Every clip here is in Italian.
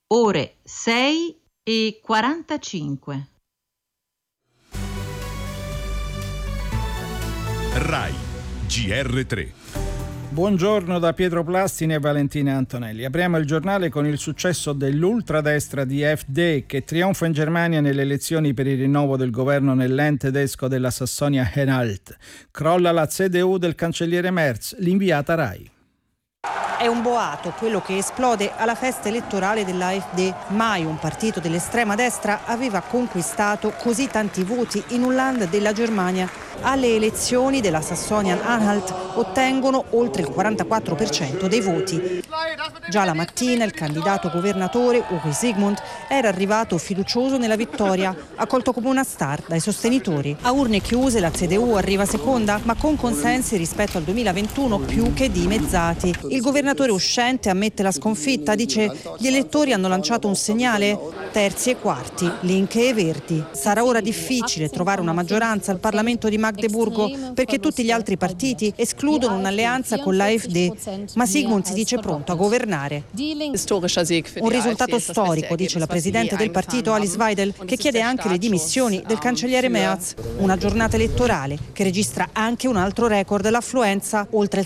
ore 6:45. RAI GR3. Buongiorno da Pietro Plastini e Valentina Antonelli. Apriamo il giornale con il successo dell'ultradestra di AfD, che trionfa in Germania nelle elezioni per il rinnovo del governo nell'ente tedesco della Sassonia-Anhalt. Crolla la CDU del cancelliere Merz, l'inviata Rai. È un boato quello che esplode alla festa elettorale dell'AfD. Mai un partito dell'estrema destra aveva conquistato così tanti voti in un land della Germania. Alle elezioni della Sassonia-Anhalt ottengono oltre il 44% dei voti. Già la mattina il candidato governatore Uri Sigmund era arrivato fiducioso nella vittoria, accolto come una star dai sostenitori. A urne chiuse la CDU arriva seconda, ma con consensi rispetto al 2021 più che dimezzati. Il governatore uscente ammette la sconfitta, dice: gli elettori hanno lanciato un segnale, terzi e quarti, Linke e Verdi. Sarà ora difficile trovare una maggioranza al Parlamento di Magdeburgo perché tutti gli altri partiti escludono un'alleanza con l'AfD, ma Sigmund si dice pronto a governare. Un risultato storico, dice la presidente del partito Alice Weidel, che chiede anche le dimissioni del cancelliere Merz. Una giornata elettorale che registra anche un altro record, l'affluenza, oltre il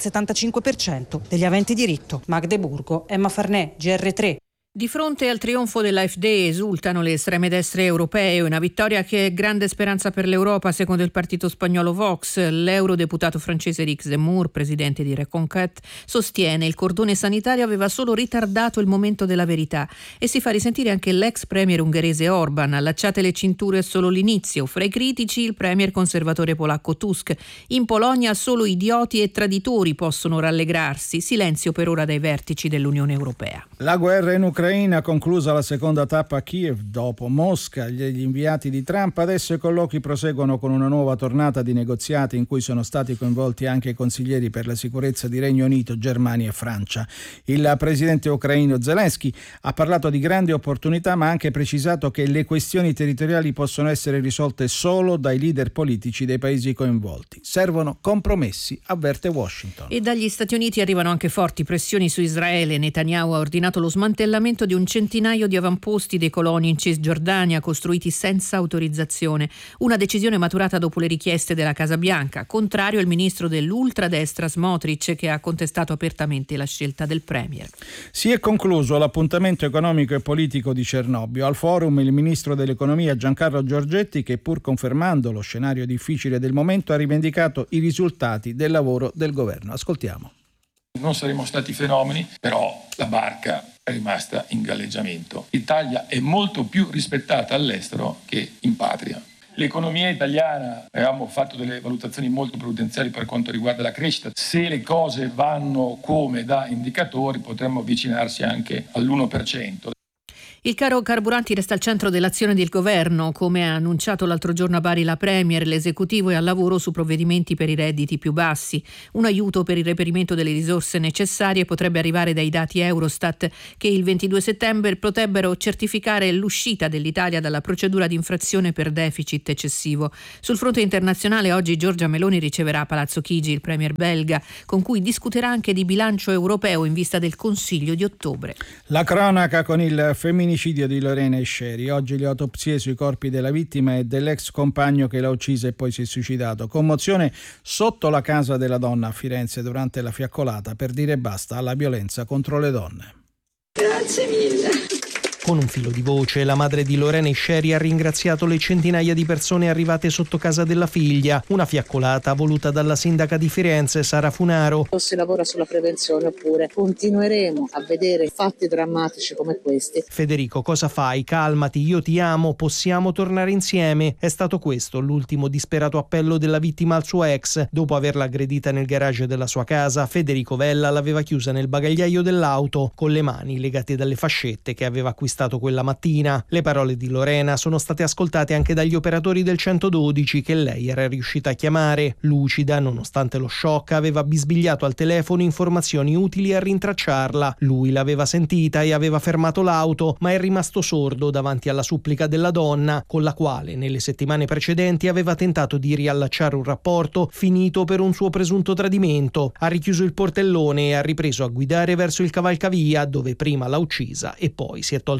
75% degli aventi diritto. Magdeburgo, Emma Farnè, GR3. Di fronte al trionfo dell'AfD esultano le estreme destre europee, una vittoria che è grande speranza per l'Europa secondo il partito spagnolo Vox. L'eurodeputato francese Eric Zemmour, presidente di Reconquête, sostiene il cordone sanitario aveva solo ritardato il momento della verità e si fa risentire anche l'ex premier ungherese Orban. Allacciate le cinture è solo l'inizio. Fra i critici il premier conservatore polacco Tusk. In Polonia solo idioti e traditori possono rallegrarsi. Silenzio per ora dai vertici dell'Unione Europea. La guerra in Ucraina, conclusa la seconda tappa a Kiev dopo Mosca, gli inviati di Trump. Adesso i colloqui proseguono con una nuova tornata di negoziati in cui sono stati coinvolti anche i consiglieri per la sicurezza di Regno Unito, Germania e Francia. Il presidente ucraino Zelensky ha parlato di grandi opportunità, ma ha anche precisato che le questioni territoriali possono essere risolte solo dai leader politici dei paesi coinvolti. Servono compromessi, avverte Washington. E dagli Stati Uniti arrivano anche forti pressioni su Israele. Netanyahu ha ordinato lo smantellamento di un centinaio di avamposti dei coloni in Cisgiordania costruiti senza autorizzazione, una decisione maturata dopo le richieste della Casa Bianca, contrario il ministro dell'ultradestra Smotrich, che ha contestato apertamente la scelta del premier. Si è concluso l'appuntamento economico e politico di Cernobbio. Al forum il ministro dell'economia Giancarlo Giorgetti, che pur confermando lo scenario difficile del momento ha rivendicato i risultati del lavoro del governo. Ascoltiamo. Non saremo stati fenomeni, però la barca è rimasta in galleggiamento. L'Italia è molto più rispettata all'estero che in patria. L'economia italiana, avevamo fatto delle valutazioni molto prudenziali per quanto riguarda la crescita. Se le cose vanno come da indicatori potremmo avvicinarsi anche all'1%. Il caro carburanti resta al centro dell'azione del governo. Come ha annunciato l'altro giorno a Bari la Premier, l'esecutivo è al lavoro su provvedimenti per i redditi più bassi. Un aiuto per il reperimento delle risorse necessarie potrebbe arrivare dai dati Eurostat, che il 22 settembre potrebbero certificare l'uscita dell'Italia dalla procedura di infrazione per deficit eccessivo. Sul fronte internazionale oggi Giorgia Meloni riceverà a Palazzo Chigi il premier belga, con cui discuterà anche di bilancio europeo in vista del Consiglio di ottobre. La cronaca con il femminicidio di Lorena Esceri. Oggi le autopsie sui corpi della vittima e dell'ex compagno che l'ha uccisa e poi si è suicidato. Commozione sotto la casa della donna a Firenze durante la fiaccolata per dire basta alla violenza contro le donne. Grazie mille. Con un filo di voce, la madre di Lorena Esceri ha ringraziato le centinaia di persone arrivate sotto casa della figlia. Una fiaccolata voluta dalla sindaca di Firenze, Sara Funaro. O si lavora sulla prevenzione oppure continueremo a vedere fatti drammatici come questi. Federico, cosa fai? Calmati, io ti amo, possiamo tornare insieme. È stato questo l'ultimo disperato appello della vittima al suo ex. Dopo averla aggredita nel garage della sua casa, Federico Vella l'aveva chiusa nel bagagliaio dell'auto, con le mani legate dalle fascette che aveva acquistato quella mattina. Le parole di Lorena sono state ascoltate anche dagli operatori del 112 che lei era riuscita a chiamare. Lucida, nonostante lo shock, aveva bisbigliato al telefono informazioni utili a rintracciarla. Lui l'aveva sentita e aveva fermato l'auto, ma è rimasto sordo davanti alla supplica della donna, con la quale nelle settimane precedenti aveva tentato di riallacciare un rapporto finito per un suo presunto tradimento. Ha richiuso il portellone e ha ripreso a guidare verso il cavalcavia, dove prima l'ha uccisa e poi si è tolto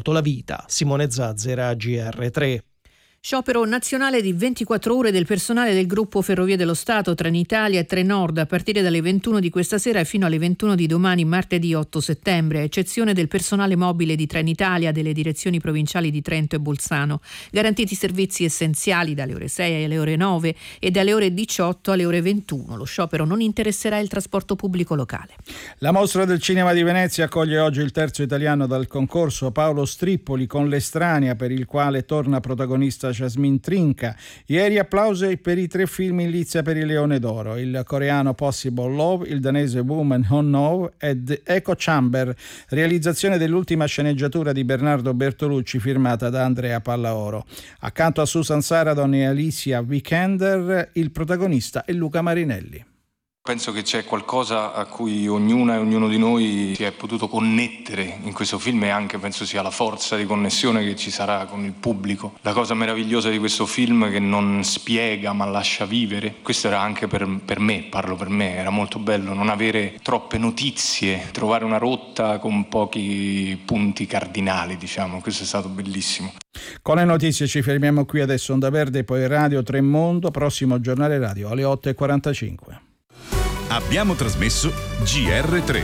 tolto la vita. Simone Zazzera, GR3. Sciopero nazionale di 24 ore del personale del gruppo Ferrovie dello Stato, Trenitalia e Trenord a partire dalle 21 di questa sera e fino alle 21 di domani, martedì 8 settembre, a eccezione del personale mobile di Trenitalia, delle direzioni provinciali di Trento e Bolzano. Garantiti servizi essenziali dalle ore 6 alle ore 9 e dalle ore 18 alle ore 21. Lo sciopero non interesserà il trasporto pubblico locale. La Mostra del Cinema di Venezia accoglie oggi il terzo italiano dal concorso, Paolo Strippoli, con L'Estranea, per il quale torna protagonista Jasmine Trinca. Ieri applausi per i 3 film in lizza per il Leone d'Oro: il coreano Possible Love, il danese Woman Who Know ed Echo Chamber, realizzazione dell'ultima sceneggiatura di Bernardo Bertolucci firmata da Andrea Pallaoro. Accanto a Susan Sarandon e Alicia Vikander, il protagonista è Luca Marinelli. Penso che c'è qualcosa a cui ognuna e ognuno di noi si è potuto connettere in questo film, e anche penso sia la forza di connessione che ci sarà con il pubblico. La cosa meravigliosa di questo film è che non spiega ma lascia vivere. Questo era anche per me, parlo per me, era molto bello non avere troppe notizie, trovare una rotta con pochi punti cardinali, diciamo. Questo è stato bellissimo. Con le notizie ci fermiamo qui, adesso Onda Verde, poi Radio Tremondo, prossimo giornale radio alle 8:45. Abbiamo trasmesso GR3.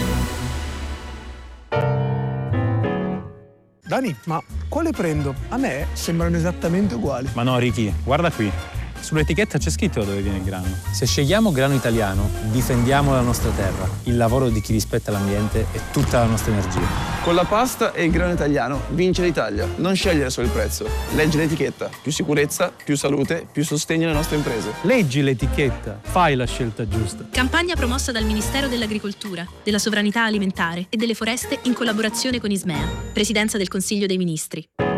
Dani, ma quale prendo? A me sembrano esattamente uguali. Ma no, Ricky, guarda qui. Sull'etichetta c'è scritto dove viene il grano. Se scegliamo grano italiano, difendiamo la nostra terra, il lavoro di chi rispetta l'ambiente e tutta la nostra energia. Con la pasta e il grano italiano vince l'Italia. Non scegliere solo il prezzo, leggi l'etichetta. Più sicurezza, più salute, più sostegno alle nostre imprese. Leggi l'etichetta, fai la scelta giusta. Campagna promossa dal Ministero dell'Agricoltura, della Sovranità Alimentare e delle Foreste in collaborazione con Ismea, Presidenza del Consiglio dei Ministri.